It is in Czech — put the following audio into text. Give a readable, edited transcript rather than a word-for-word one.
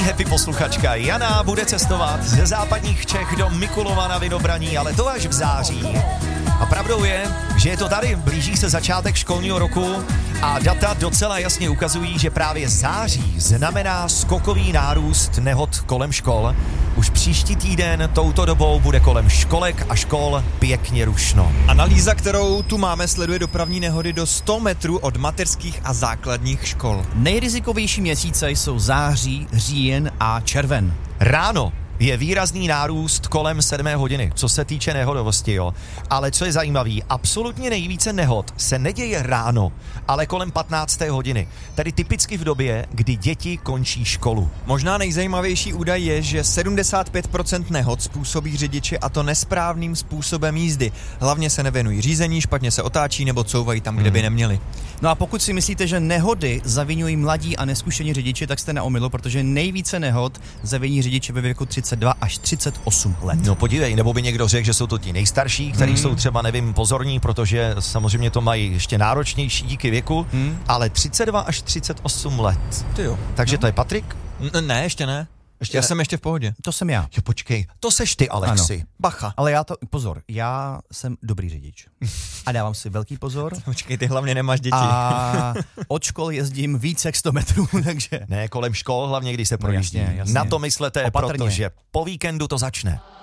happy posluchačka Jana bude cestovat ze západních Čech do Mikulova na Vinobraní, ale to až v září. A pravdou je, že je to tady, blíží se začátek školního roku a data docela jasně ukazují, že právě září znamená skokový nárůst nehod kolem škol. Už příští týden touto dobou bude kolem školek a škol pěkně rušno. Analýza, kterou tu máme, sleduje dopravní nehody do 100 metrů od mateřských a základních škol. Nejrizikovější měsíce jsou září, říjen a červen. Ráno je výrazný nárůst kolem 7 hodiny, co se týče nehodovosti, jo. Ale co je zajímavý, absolutně nejvíce nehod se neděje ráno, ale kolem 15. hodiny. Tedy typicky v době, kdy děti končí školu. Možná nejzajímavější údaj je, že 75% nehod způsobí řidiči, a to nesprávným způsobem jízdy. Hlavně se nevěnují řízení, špatně se otáčí nebo couvají tam, kde by neměli. No a pokud si myslíte, že nehody zaviňují mladí a neskušení řidiči, tak jste na omylu, protože nejvíce nehod zaviní řidiči ve věku 32 až 38 let. No podívej, nebo by někdo řekl, že jsou to ti nejstarší, kteří jsou třeba, nevím, pozorní, protože samozřejmě to mají ještě náročnější díky věku, ale 32 až 38 let. Ty jo. Takže to je Patrik? Ne, ještě ne. Já jsem ještě v pohodě. To jsem já. Jo, počkej, to seš ty, Alexi. Ano. Bacha. Ale já jsem dobrý řidič. A dávám si velký pozor. Počkej, ty hlavně nemáš děti. A od škol jezdím víc jak 100 metrů, takže... Ne, kolem škol, hlavně když se projíždí. Jasně. Na to myslete, Opatrně. protože po víkendu to začne.